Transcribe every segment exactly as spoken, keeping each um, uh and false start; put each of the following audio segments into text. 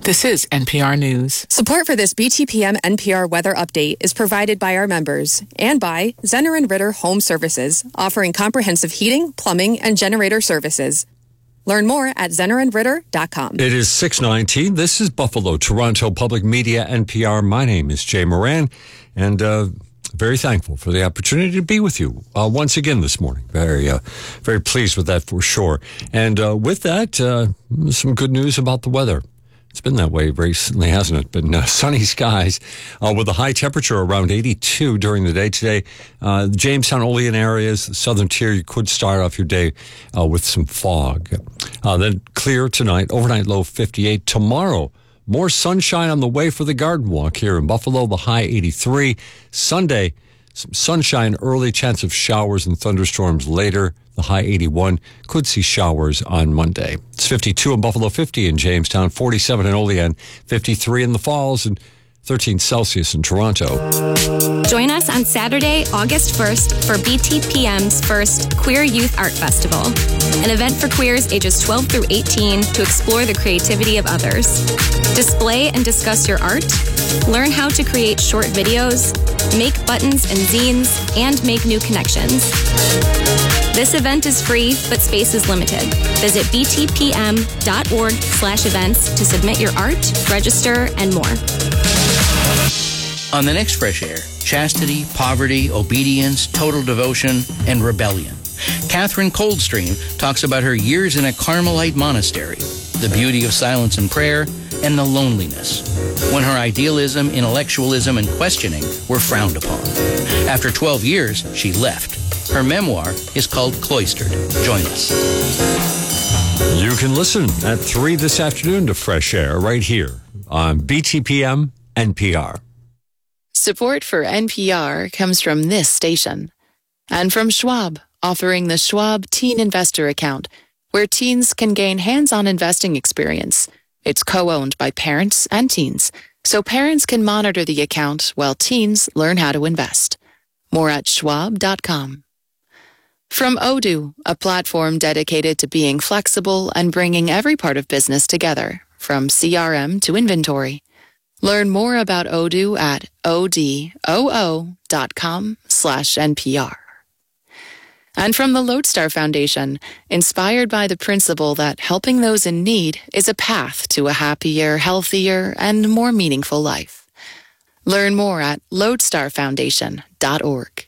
This is N P R News. Support for this B T P M N P R weather update is provided by our members and by Zenner and Ritter Home Services, offering comprehensive heating, plumbing, and generator services. Learn more at zenner and ritter dot com. It is six nineteen. This is Buffalo, Toronto Public Media, N P R. My name is Jay Moran, and uh, very thankful for the opportunity to be with you uh, once again this morning. Very, uh, very pleased with that for sure. And uh, with that, uh, some good news about the weather. It's been that way recently, hasn't it? Been uh, sunny skies uh, with a high temperature around eighty-two during the day today. Uh, the Jamestown, Olean areas, the southern tier, you could start off your day uh, with some fog. Uh, then clear tonight, overnight low fifty-eight. Tomorrow, more sunshine on the way for the garden walk here in Buffalo, the high eighty-three. Sunday, some sunshine early, chance of showers and thunderstorms later. The high eighty-one, could see showers on Monday. It's fifty-two in Buffalo, fifty in Jamestown, forty-seven in Olean, fifty-three in the Falls, and thirteen Celsius in Toronto. Join us on Saturday, August first for B T P M's first Queer Youth Art Festival, an event for queers ages twelve through eighteen to explore the creativity of others. Display and discuss your art, learn how to create short videos, make buttons and zines, and make new connections. This event is free, but space is limited. Visit btpm.org slash events to submit your art, register, and more. On the next Fresh Air, chastity, poverty, obedience, total devotion, and rebellion. Catherine Coldstream talks about her years in a Carmelite monastery, the beauty of silence and prayer, and the loneliness, when her idealism, intellectualism, and questioning were frowned upon. After twelve years, she left. Her memoir is called Cloistered. Join us. You can listen at three this afternoon to Fresh Air right here on B T P M N P R. Support for N P R comes from this station and from Schwab, offering the Schwab Teen Investor Account, where teens can gain hands-on investing experience. It's co-owned by parents and teens, so parents can monitor the account while teens learn how to invest. More at schwab dot com. From Odoo, a platform dedicated to being flexible and bringing every part of business together, from C R M to inventory. Learn more about Odoo at odoo dot com slash N P R. And from the Lodestar Foundation, inspired by the principle that helping those in need is a path to a happier, healthier, and more meaningful life. Learn more at lodestar foundation dot org.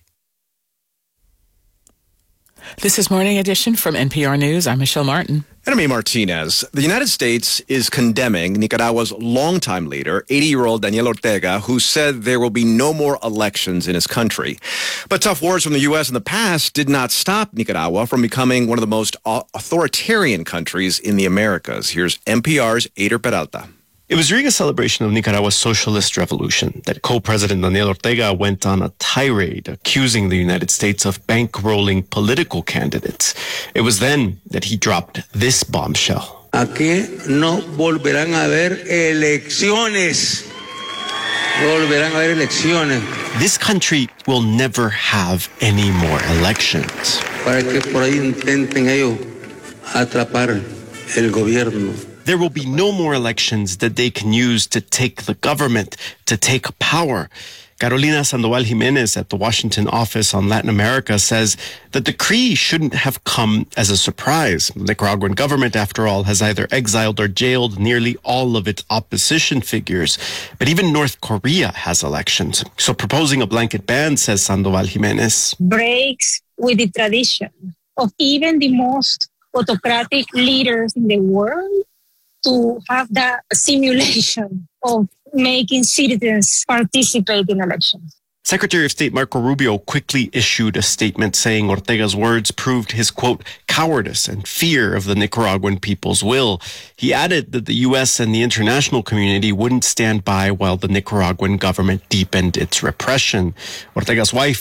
This is Morning Edition from N P R News. I'm Michelle Martin. And I'm A. Martinez. The United States is condemning Nicaragua's longtime leader, eighty-year-old Daniel Ortega, who said there will be no more elections in his country. But tough words from the U S in the past did not stop Nicaragua from becoming one of the most authoritarian countries in the Americas. Here's N P R's Ader Peralta. It was during a celebration of Nicaragua's socialist revolution that co-president Daniel Ortega went on a tirade accusing the United States of bankrolling political candidates. It was then that he dropped this bombshell. Aquí no volverán a haber elecciones. No volverán a haber elecciones. This country will never have any more elections. Para que por ahí intenten ellos atrapar el gobierno. There will be no more elections that they can use to take the government, to take power. Carolina Sandoval Jimenez at the Washington office on Latin America says the decree shouldn't have come as a surprise. The Nicaraguan government, after all, has either exiled or jailed nearly all of its opposition figures. But even North Korea has elections. So proposing a blanket ban, says Sandoval Jimenez, breaks with the tradition of even the most autocratic leaders in the world to have that simulation of making citizens participate in elections. Secretary of State Marco Rubio quickly issued a statement saying Ortega's words proved his, quote, cowardice and fear of the Nicaraguan people's will. He added that the U S and the international community wouldn't stand by while the Nicaraguan government deepened its repression. Ortega's wife,